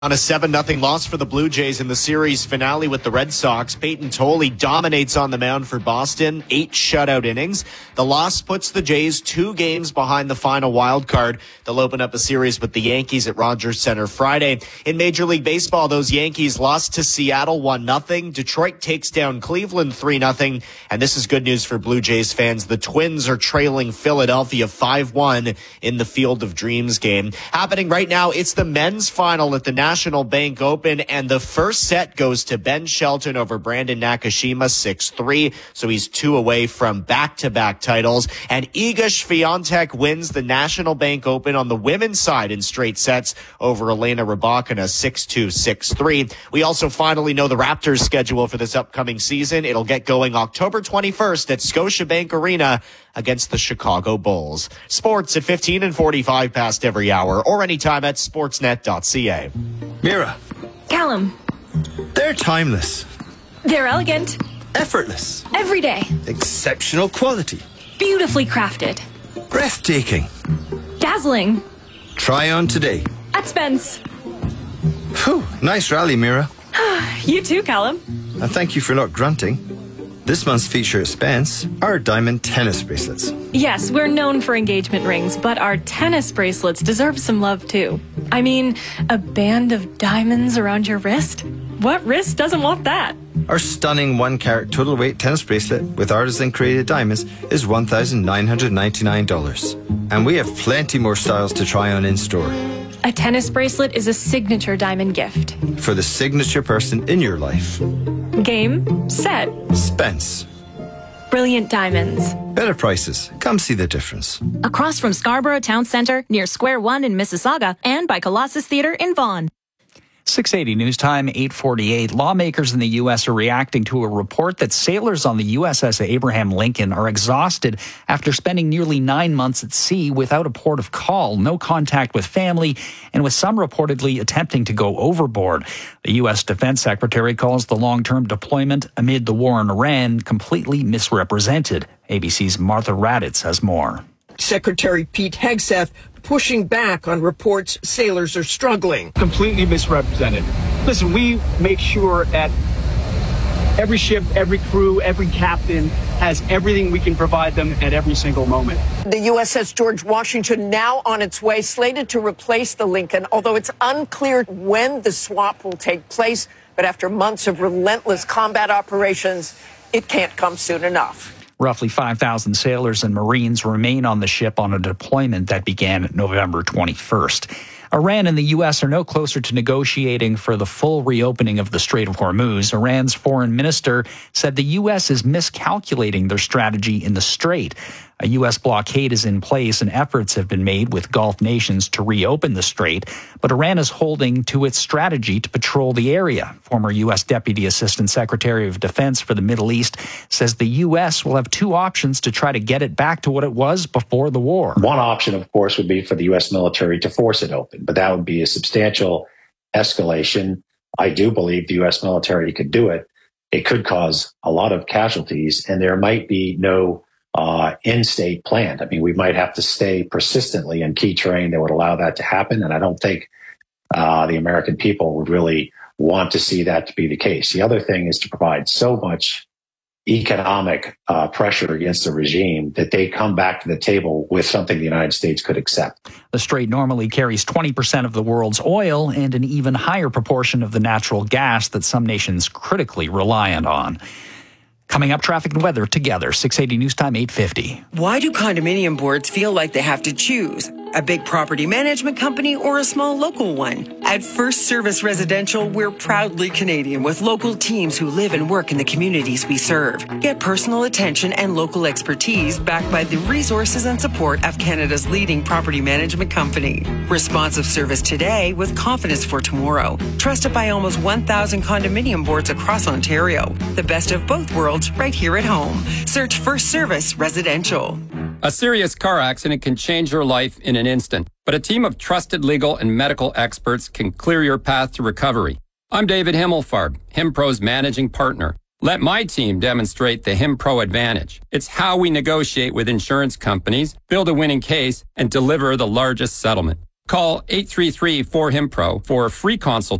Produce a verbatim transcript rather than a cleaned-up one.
On a seven nothing loss for the Blue Jays in the series finale with the Red Sox, Peyton Tolley dominates on the mound for Boston, eight shutout innings. The loss puts the Jays two games behind the final wild card. They'll open up a series with the Yankees at Rogers Center Friday. In Major League Baseball, those Yankees lost to Seattle one nothing. Detroit takes down Cleveland three nothing. And this is good news for Blue Jays fans. The Twins are trailing Philadelphia five one in the Field of Dreams game. Happening right now, it's the men's final at the National National Bank Open, and the first set goes to Ben Shelton over Brandon Nakashima six three, so he's two away from back-to-back titles. And Iga Swiatek wins the National Bank Open on the women's side in straight sets over Elena Rybakina six two, six three. We also finally know the Raptors' schedule for this upcoming season. It'll get going October twenty-first at Scotiabank Arena against the Chicago Bulls. Sports at fifteen and forty-five past every hour, or anytime at sportsnet dot c a. Mira. Callum. They're timeless. They're elegant. Effortless. Everyday. Exceptional quality. Beautifully crafted. Breathtaking. Dazzling. Try on today. At Spence. Whew, nice rally, Mira. You too, Callum. And thank you for not grunting. This month's feature at Spence are diamond tennis bracelets. Yes, we're known for engagement rings, but our tennis bracelets deserve some love too. I mean, a band of diamonds around your wrist? What wrist doesn't want that? Our stunning one-carat total weight tennis bracelet with artisan-created diamonds is one thousand nine hundred ninety-nine dollars. And we have plenty more styles to try on in-store. A tennis bracelet is a signature diamond gift. For the signature person in your life. Game, set. Spence. Brilliant diamonds. Better prices. Come see the difference. Across from Scarborough Town Centre, near Square One in Mississauga, and by Colossus Theatre in Vaughan. six eighty News Time, eight forty-eight. Lawmakers in the U S are reacting to a report that sailors on the U S S Abraham Lincoln are exhausted after spending nearly nine months at sea without a port of call, no contact with family, and with some reportedly attempting to go overboard. The U S Defense Secretary calls the long-term deployment amid the war in Iran completely misrepresented. A B C's Martha Raddatz has more. Secretary Pete Hegseth pushing back on reports sailors are struggling. Completely misrepresented. Listen, we make sure that every ship, every crew, every captain has everything we can provide them at every single moment. The U S S George Washington now on its way, slated to replace the Lincoln, although it's unclear when the swap will take place. But after months of relentless combat operations, it can't come soon enough. Roughly five thousand sailors and Marines remain on the ship on a deployment that began November twenty-first. Iran and the U S are no closer to negotiating for the full reopening of the Strait of Hormuz. Iran's foreign minister said the U S is miscalculating their strategy in the strait. A U S blockade is in place and efforts have been made with Gulf nations to reopen the strait, but Iran is holding to its strategy to patrol the area. Former U S Deputy Assistant Secretary of Defense for the Middle East says the U S will have two options to try to get it back to what it was before the war. One option, of course, would be for the U S military to force it open, but that would be a substantial escalation. I do believe the U S military could do it. It could cause a lot of casualties, and there might be no uh, in-state planned. I mean, we might have to stay persistently in key terrain that would allow that to happen, and I don't think uh, the American people would really want to see that to be the case. The other thing is to provide so much economic uh, pressure against the regime that they come back to the table with something the United States could accept. The strait normally carries twenty percent of the world's oil and an even higher proportion of the natural gas that some nations critically rely on. Coming up, traffic and weather together. six eighty News Time, eight fifty. Why do condominium boards feel like they have to choose? A big property management company or a small local one? At First Service Residential, we're proudly Canadian with local teams who live and work in the communities we serve. Get personal attention and local expertise backed by the resources and support of Canada's leading property management company. Responsive service today with confidence for tomorrow. Trusted by almost one thousand condominium boards across Ontario. The best of both worlds right here at home. Search First Service Residential. A serious car accident can change your life in an instant, but a team of trusted legal and medical experts can clear your path to recovery. I'm David Himmelfarb, HimPro's managing partner. Let my team demonstrate the HimPro advantage. It's how we negotiate with insurance companies, build a winning case, and deliver the largest settlement. Call eight three three four H I M P R O for a free consultation